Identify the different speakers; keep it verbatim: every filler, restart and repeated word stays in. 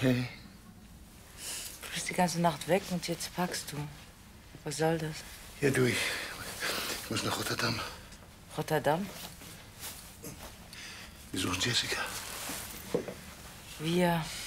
Speaker 1: Hey.
Speaker 2: Du bist die ganze Nacht weg und jetzt packst du. Was soll das?
Speaker 1: Ja, du, ich, ich muss nach Rotterdam.
Speaker 2: Rotterdam?
Speaker 1: Wir suchen Jessica.
Speaker 2: Wir